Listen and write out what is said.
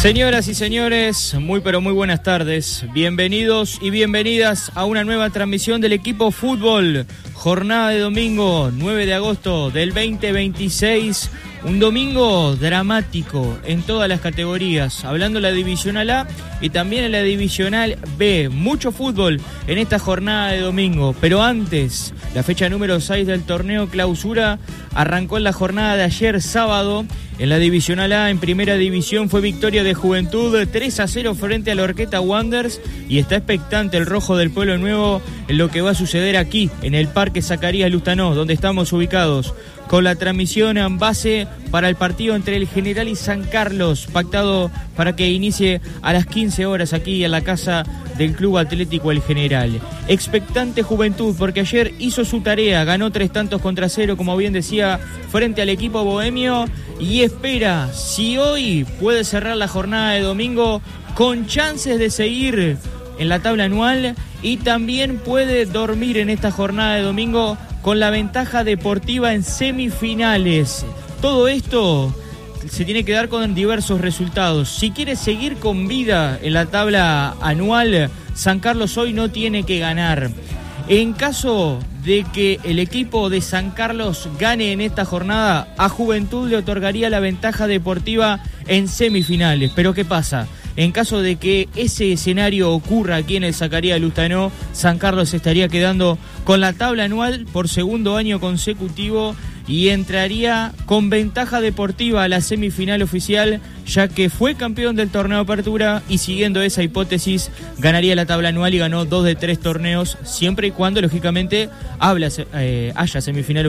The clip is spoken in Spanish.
Señoras y señores, muy pero muy buenas tardes. Bienvenidos y bienvenidas a una nueva transmisión del Equipo Fútbol. Jornada de domingo, 9 de agosto del 2026. Un domingo dramático en todas las categorías, hablando de la Divisional A y también en la Divisional B. Mucho fútbol en esta jornada de domingo, pero antes, la fecha número 6 del torneo clausura arrancó en la jornada de ayer sábado. En la Divisional A, en primera división, fue victoria de Juventud 3-0 frente a la Horqueta Wanderers y está expectante el rojo del Pueblo Nuevo en lo que va a suceder aquí, en el Parque Zacarías Lustanó, donde estamos ubicados, con la transmisión en base para el partido entre el General y San Carlos, pactado para que inicie a las 15 horas aquí en la casa del Club Atlético El General. Expectante Juventud, porque ayer hizo su tarea, ganó 3-0, como bien decía, frente al equipo bohemio, y espera si hoy puede cerrar la jornada de domingo con chances de seguir en la tabla anual y también puede dormir en esta jornada de domingo con la ventaja deportiva en semifinales. Todo esto se tiene que dar con diversos resultados. Si quiere seguir con vida en la tabla anual, San Carlos hoy no tiene que ganar. En caso de que el equipo de San Carlos gane en esta jornada, a Juventud le otorgaría la ventaja deportiva en semifinales. Pero ¿qué pasa? En caso de que ese escenario ocurra aquí en el Zacarías Lustanó, San Carlos estaría quedando con la tabla anual por segundo año consecutivo y entraría con ventaja deportiva a la semifinal oficial, ya que fue campeón del torneo Apertura y, siguiendo esa hipótesis, ganaría la tabla anual y ganó 2 de 3 torneos, siempre y cuando, lógicamente, haya semifinal